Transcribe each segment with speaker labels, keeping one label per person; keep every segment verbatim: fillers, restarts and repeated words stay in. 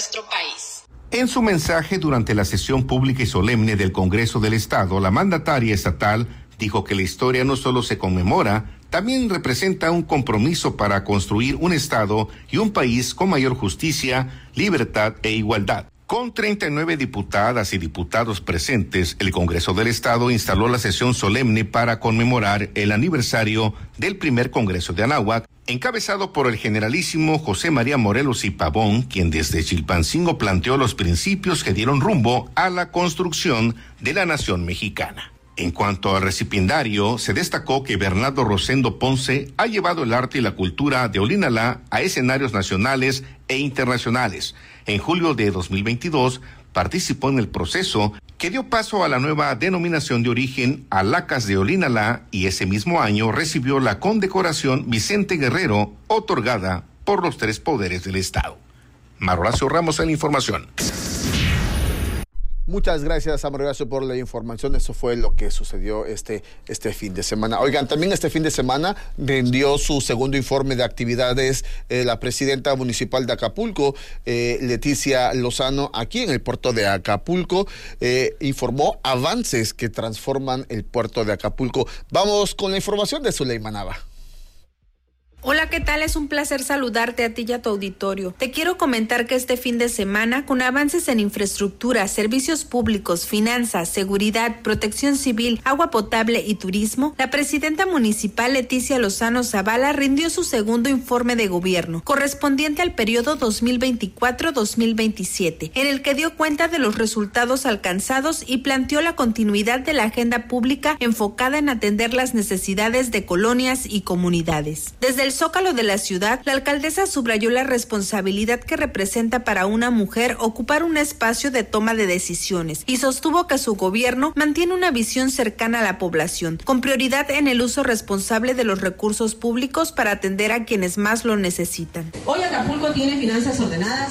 Speaker 1: nuestro país.
Speaker 2: En su mensaje durante la sesión pública y solemne del Congreso del Estado, la mandataria estatal dijo que la historia no solo se conmemora, también representa un compromiso para construir un Estado y un país con mayor justicia, libertad e igualdad. Con treinta y nueve diputadas y diputados presentes, el Congreso del Estado instaló la sesión solemne para conmemorar el aniversario del primer Congreso de Anáhuac, encabezado por el generalísimo José María Morelos y Pavón, quien desde Chilpancingo planteó los principios que dieron rumbo a la construcción de la nación mexicana. En cuanto al recipiendario, se destacó que Bernardo Rosendo Ponce ha llevado el arte y la cultura de Olinalá a escenarios nacionales e internacionales. En julio de dos mil veintidós participó en el proceso que dio paso a la nueva denominación de origen Alacas de Olinalá y ese mismo año recibió la condecoración Vicente Guerrero otorgada por los tres poderes del Estado. Maroracio Ramos en la información.
Speaker 3: Muchas gracias, Horacio, por la información. Eso fue lo que sucedió este, este fin de semana. Oigan, también este fin de semana rindió su segundo informe de actividades eh, la presidenta municipal de Acapulco, eh, Leticia Lozano, aquí en el puerto de Acapulco. Eh, informó avances que transforman el puerto de Acapulco. Vamos con la información de Zuleima Nava.
Speaker 4: Hola, ¿qué tal? Es un placer saludarte a ti y a tu auditorio. Te quiero comentar que este fin de semana, con avances en infraestructura, servicios públicos, finanzas, seguridad, protección civil, agua potable y turismo, la presidenta municipal Leticia Lozano Zavala rindió su segundo informe de gobierno, correspondiente al periodo dos mil veinticuatro a dos mil veintisiete, en el que dio cuenta de los resultados alcanzados y planteó la continuidad de la agenda pública enfocada en atender las necesidades de colonias y comunidades. Desde el Zócalo de la ciudad, la alcaldesa subrayó la responsabilidad que representa para una mujer ocupar un espacio de toma de decisiones y sostuvo que su gobierno mantiene una visión cercana a la población, con prioridad en el uso responsable de los recursos públicos para atender a quienes más lo necesitan.
Speaker 5: Hoy Acapulco tiene finanzas ordenadas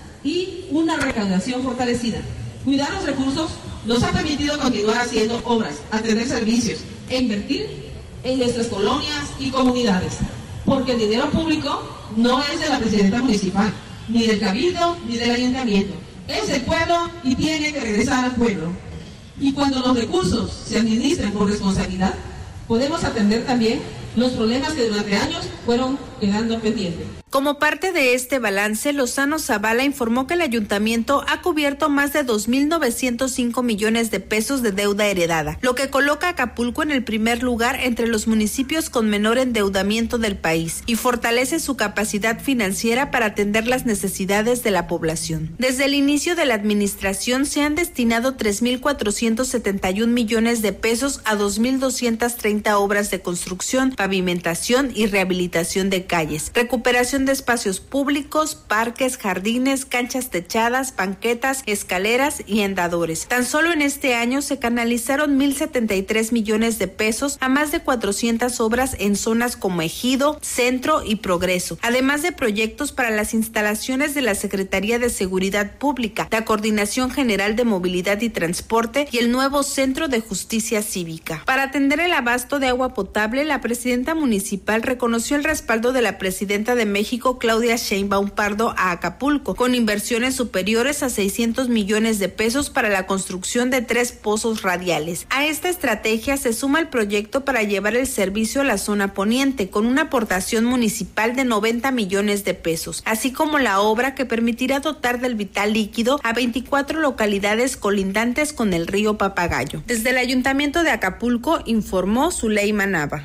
Speaker 5: y una recaudación fortalecida. Cuidar los recursos nos ha permitido continuar haciendo obras, atender servicios e invertir en nuestras colonias y comunidades. Porque el dinero público no es de la presidenta municipal, ni del cabildo, ni del ayuntamiento. Es del pueblo y tiene que regresar al pueblo. Y cuando los recursos se administran con responsabilidad, podemos atender también los problemas que durante años fueron quedando pendientes.
Speaker 4: Como parte de este balance, Lozano Zavala informó que el ayuntamiento ha cubierto más de dos mil novecientos cinco millones de pesos de deuda heredada, lo que coloca a Acapulco en el primer lugar entre los municipios con menor endeudamiento del país y fortalece su capacidad financiera para atender las necesidades de la población. Desde el inicio de la administración se han destinado tres mil cuatrocientos setenta y un millones de pesos a dos mil doscientas treinta obras de construcción, pavimentación y rehabilitación de calles, recuperación de espacios públicos, parques, jardines, canchas techadas, banquetas, escaleras y andadores. Tan solo en este año se canalizaron mil setenta y tres millones de pesos a más de cuatrocientas obras en zonas como Ejido, Centro y Progreso, además de proyectos para las instalaciones de la Secretaría de Seguridad Pública, la Coordinación General de Movilidad y Transporte y el nuevo Centro de Justicia Cívica. Para atender el abasto de agua potable, la presidenta municipal reconoció el respaldo de la presidenta de México, Claudia Sheinbaum Pardo, a Acapulco, con inversiones superiores a seiscientos millones de pesos para la construcción de tres pozos radiales. A esta estrategia se suma el proyecto para llevar el servicio a la zona poniente, con una aportación municipal de noventa millones de pesos, así como la obra que permitirá dotar del vital líquido a veinticuatro localidades colindantes con el río Papagayo. Desde el Ayuntamiento de Acapulco, informó Zuleima Nava.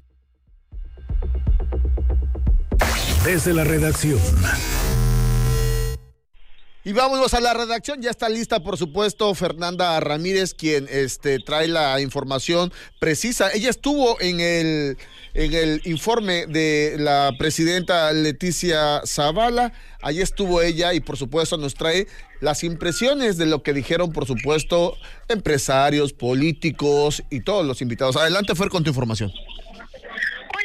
Speaker 6: Desde la redacción.
Speaker 3: Y vámonos a la redacción, ya está lista por supuesto Fernanda Ramírez, quien este trae la información precisa. Ella estuvo en el en el informe de la presidenta Leticia Zavala, allí estuvo ella y por supuesto nos trae las impresiones de lo que dijeron por supuesto empresarios, políticos y todos los invitados. Adelante, Fer, con tu información.
Speaker 7: Hola, ¿qué tal?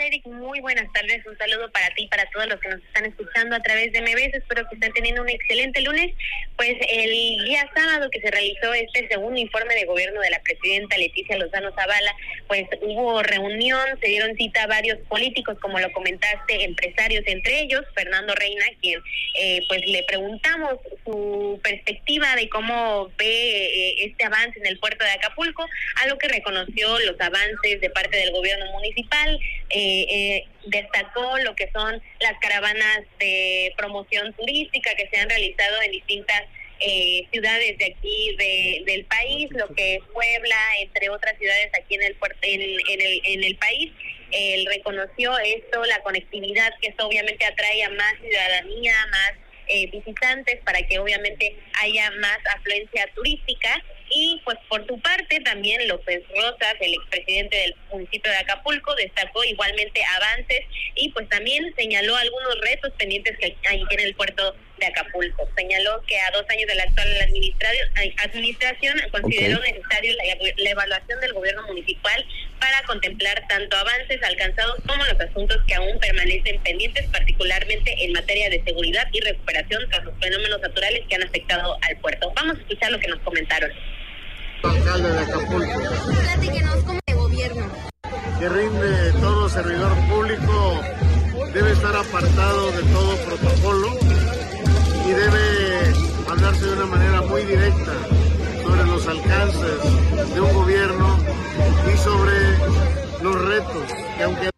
Speaker 1: Eric, muy buenas tardes, un saludo para ti y para todos los que nos están escuchando a través de M B S, espero que estén teniendo un excelente lunes. Pues el día sábado que se realizó este segundo informe de gobierno de la presidenta Leticia Lozano Zavala, pues hubo reunión, se dieron cita varios políticos, como lo comentaste, empresarios, entre ellos Fernando Reina, quien eh, pues le preguntamos su perspectiva de cómo ve eh, este avance en el puerto de Acapulco, a lo que reconoció los avances de parte del gobierno municipal. Eh, eh, destacó lo que son las caravanas de promoción turística que se han realizado en distintas eh, ciudades de aquí de, del país, lo que es Puebla, entre otras ciudades aquí en el puerto, en, en el en el país. Él reconoció esto, la conectividad, que esto obviamente atrae a más ciudadanía, más eh, visitantes, para que obviamente haya más afluencia turística. Y pues por su parte también López Rosas, el expresidente del municipio de Acapulco, destacó igualmente avances y pues también señaló algunos retos pendientes que hay en el puerto de Acapulco. Señaló que a dos años de la actual administración consideró okay. necesario la, la evaluación del gobierno municipal para contemplar tanto avances alcanzados como los asuntos que aún permanecen pendientes, particularmente en materia de seguridad y recuperación tras los fenómenos naturales que han afectado al puerto. Vamos a escuchar lo que nos comentaron.
Speaker 7: Alcalde de Acapulco.
Speaker 1: Platíquenos cómo de gobierno.
Speaker 7: Que rinde todo servidor público, debe estar apartado de todo protocolo y debe hablarse de una manera muy directa sobre los alcances de un gobierno y sobre los retos que aunque